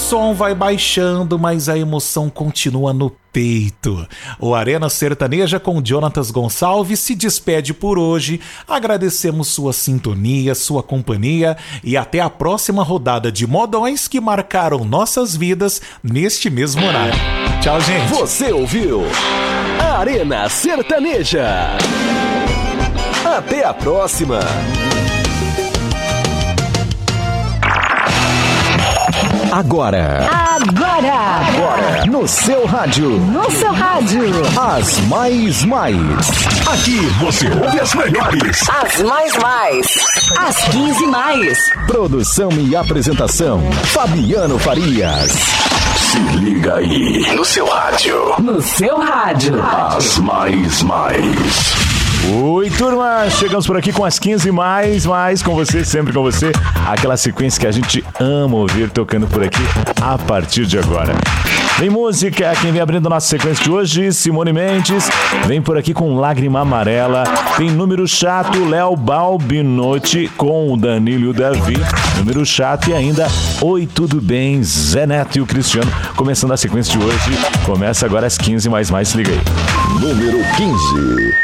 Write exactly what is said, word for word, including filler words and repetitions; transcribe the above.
som vai baixando, mas a emoção continua no peito. O Arena Sertaneja com Jonatas Gonçalves se despede por hoje. Agradecemos sua sintonia, sua companhia e até a próxima rodada de modões que marcaram nossas vidas neste mesmo horário. Tchau, gente. Você ouviu Arena Sertaneja. Até a próxima. Agora. Agora. Agora. No seu rádio. No seu rádio. As mais mais. Aqui você ouve as melhores. As mais mais. As quinze mais. Produção e apresentação, Fabiano Farias. Se liga aí. No seu rádio. No seu rádio. As mais mais. Oi, turma! Chegamos por aqui com as quinze mais, mais com você, sempre com você. Aquela sequência que a gente ama ouvir tocando por aqui a partir de agora. Vem música, quem vem abrindo a nossa sequência de hoje, Simone Mendes. Vem por aqui com Lágrima Amarela. Tem Número Chato, Léo Balbinotti com o Danilo e o Davi. Número Chato e ainda Oi, tudo bem? Zé Neto e o Cristiano. Começando a sequência de hoje. Começa agora as quinze mais, mais, se liga aí. Número quinze.